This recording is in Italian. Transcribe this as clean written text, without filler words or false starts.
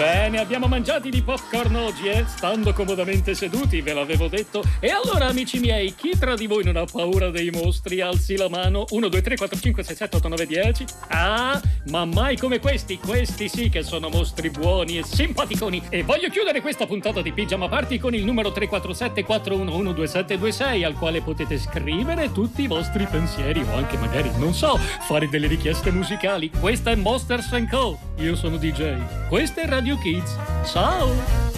Bene, abbiamo mangiati di popcorn oggi, stando comodamente seduti, ve l'avevo detto. E allora, amici miei, chi tra di voi non ha paura dei mostri? Alzi la mano. 1, 2, 3, 4, 5, 6, 7, 8, 9, 10. Ah, ma mai come questi. Questi sì che sono mostri buoni e simpaticoni. E voglio chiudere questa puntata di Pigiama Party con il numero 347 411 2726, al quale potete scrivere tutti i vostri pensieri o anche magari, non so, fare delle richieste musicali. Questa è Monsters & Co. Io sono DJ. Questa è Radio Kids. Ciao!